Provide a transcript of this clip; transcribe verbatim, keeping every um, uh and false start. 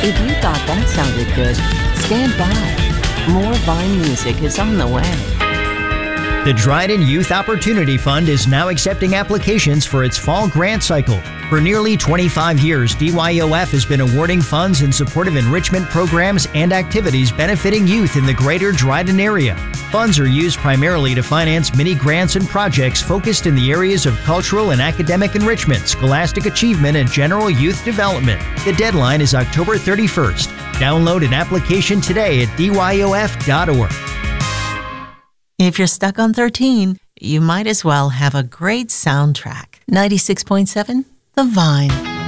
If you thought that sounded good, stand by. More Vine music is on the way. The Dryden Youth Opportunity Fund is now accepting applications for its fall grant cycle. For nearly twenty-five years, D Y O F has been awarding funds in support of enrichment programs and activities benefiting youth in the greater Dryden area. Funds are used primarily to finance many grants and projects focused in the areas of cultural and academic enrichment, scholastic achievement, and general youth development. The deadline is October thirty-first. Download an application today at D Y O F dot org. If you're stuck on thirteen, you might as well have a great soundtrack. ninety-six point seven, The Vine.